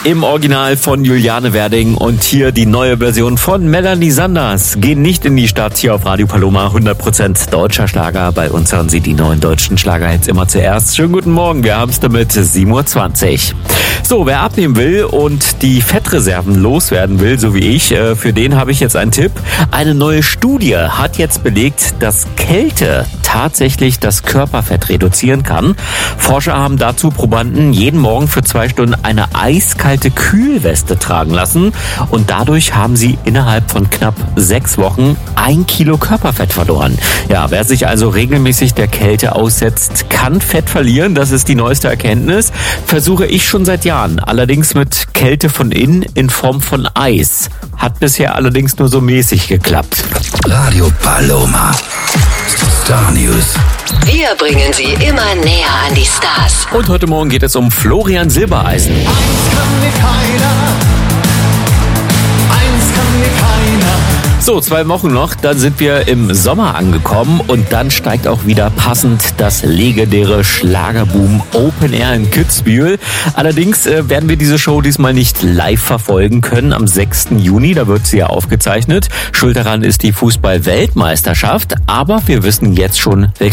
im Original von Juliane Werding und hier die neue Version von Melanie Sanders. Gehen nicht in die Stadt hier auf Radio Paloma, 100% deutscher Schlager. Bei uns hören Sie die neuen deutschen Schlagerhits immer zuerst. Schönen guten Morgen, wir haben es damit 7:20 Uhr. So, wer abnehmen will und die Fettreserven loswerden will, so wie ich, für den habe ich jetzt einen Tipp. Eine neue Studie hat jetzt belegt, dass Kälte tatsächlich das Körperfett reduzieren kann. Forscher haben dazu Probanden jeden Morgen für 2 Stunden eine eiskalte Kühlweste tragen lassen und dadurch haben sie innerhalb von knapp 6 Wochen 1 Kilo Körperfett verloren. Ja, wer sich also regelmäßig der Kälte aussetzt, kann Fett verlieren. Das ist die neueste Erkenntnis. Versuche ich schon seit Jahren. Allerdings mit Kälte von innen in Form von Eis. Hat bisher allerdings nur so mäßig geklappt. Radio Paloma. Star News. Wir bringen Sie immer näher an die Stars. Und heute Morgen geht es um Florian Silbereisen. Eins kann mir keiner. So, 2 Wochen noch, dann sind wir im Sommer angekommen und dann steigt auch wieder passend das legendäre Schlagerboom Open Air in Kitzbühel. Allerdings werden wir diese Show diesmal nicht live verfolgen können am 6. Juni, da wird sie ja aufgezeichnet. Schuld daran ist die Fußball-Weltmeisterschaft, aber wir wissen jetzt schon, welche